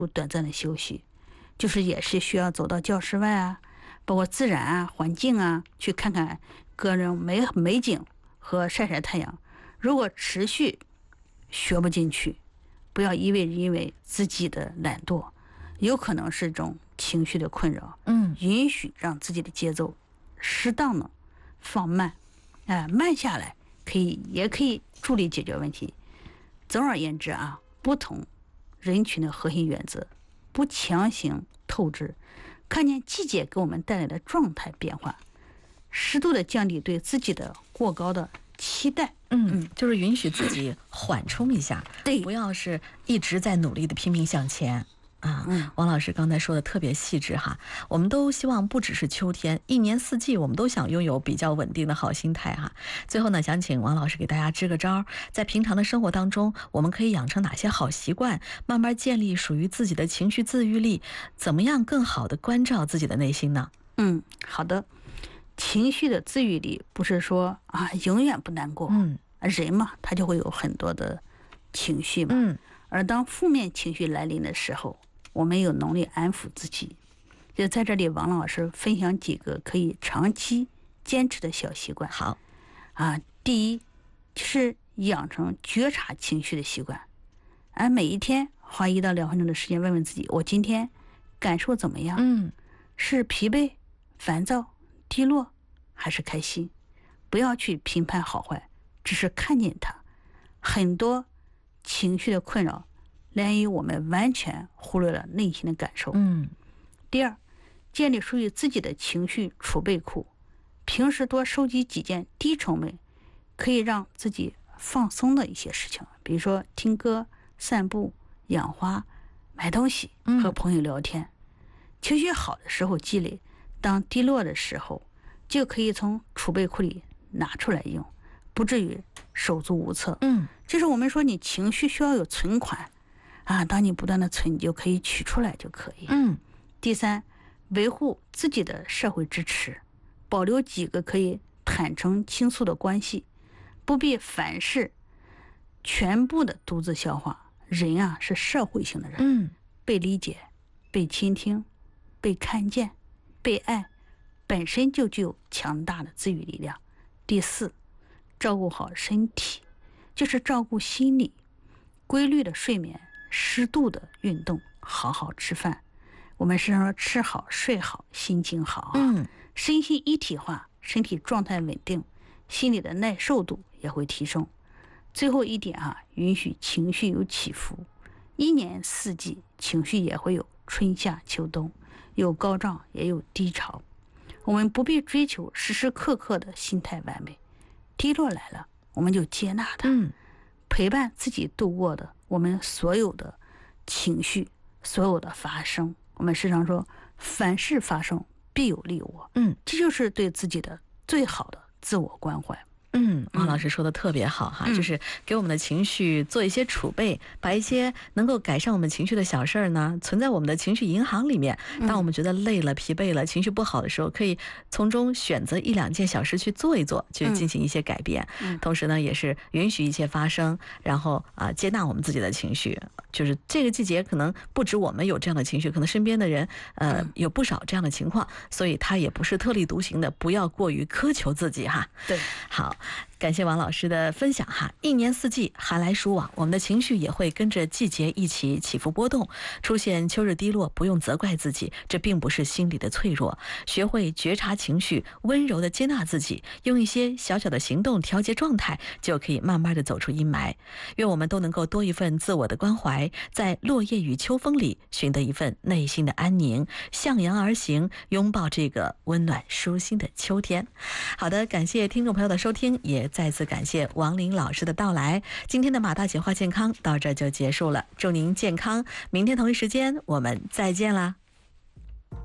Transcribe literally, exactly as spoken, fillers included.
有短暂的休息，就是也是需要走到教室外啊，包括自然啊、环境啊，去看看各种美美景和晒晒太阳。如果持续学不进去，不要因为因为自己的懒惰，有可能是一种情绪的困扰。 嗯， 允许让自己的节奏适当的放慢，哎、呃，慢下来可以也可以助力解决问题。总而言之啊，不同人群的核心原则，不强行透支，看见季节给我们带来的状态变化，适度的降低对自己的过高的期待。 嗯，就是允许自己缓冲一下， 对， 不要是一直在努力的拼命向前啊。 嗯， 王老师刚才说的特别细致哈，我们都希望不只是秋天，一年四季我们都想拥有比较稳定的好心态哈。最后呢，想请王老师给大家支个招，在平常的生活当中，我们可以养成哪些好习惯，慢慢建立属于自己的情绪自愈力，怎么样更好的关照自己的内心呢？ 嗯，好的。情绪的自愈力不是说啊永远不难过， 嗯， 人嘛，他就会有很多的情绪嘛， 嗯， 而当负面情绪来临的时候，我们有能力安抚自己。就在这里，王老师分享几个可以长期坚持的小习惯。 好， 啊，第一是养成觉察情绪的习惯，而每一天花一到两分钟的时间问问自己，我今天感受怎么样？ 嗯， 是疲惫、烦躁、低落还是开心？不要去评判好坏，只是看见它。很多情绪的困扰来源于我们完全忽略了内心的感受。 嗯， 第二，建立属于自己的情绪储备库，平时多收集几件低成本可以让自己放松的一些事情，比如说听歌、散步、养花、买东西、和朋友聊天。嗯、情绪好的时候积累，当低落的时候就可以从储备库里拿出来用，不至于手足无措。 嗯， 就是我们说你情绪需要有存款啊，当你不断的存，你就可以取出来就可以。 嗯， 第三，维护自己的社会支持，保留几个可以坦诚倾诉的关系，不必凡事全部的独自消化。人啊是社会性的人， 嗯， 被理解、被倾听、被看见、被爱，本身就具有强大的自愈力量。第四，照顾好身体，就是照顾心理，规律的睡眠，适度的运动，好好吃饭。我们是说吃好睡好心情好啊， 嗯， 身心一体化，身体状态稳定，心理的耐受度也会提升。最后一点啊，允许情绪有起伏，一年四季情绪也会有春夏秋冬，有高涨也有低潮。我们不必追求时时刻刻的心态完美，低落来了我们就接纳它， 嗯， 陪伴自己度过的我们所有的情绪，所有的发生。我们时常说凡事发生必有利我， 嗯， 这就是对自己的最好的自我关怀。 嗯，王老师说的特别好哈， 嗯、 就是给我们的情绪做一些储备，把一些能够改善我们情绪的小事儿呢，存在我们的情绪银行里面。当我们觉得累了、疲惫了、情绪不好的时候，可以从中选择一两件小事去做一做，去进行一些改变。 嗯、 同时呢，也是允许一切发生，然后啊、呃，接纳我们自己的情绪。就是这个季节，可能不止我们有这样的情绪，可能身边的人呃有不少这样的情况，所以它也不是特立独行的，不要过于苛求自己哈。 对， 好。感谢王老师的分享哈，一年四季寒来暑往，我们的情绪也会跟着季节一起起伏波动，出现秋日低落，不用责怪自己，这并不是心理的脆弱，学会觉察情绪，温柔的接纳自己，用一些小小的行动调节状态，就可以慢慢的走出阴霾。愿我们都能够多一份自我的关怀，在落叶与秋风里寻得一份内心的安宁，向阳而行，拥抱这个温暖舒心的秋天。好的，感谢听众朋友的收听，也再次感谢王林老师的到来。今天的马大姐话健康到这就结束了，祝您健康，明天同一时间我们再见啦。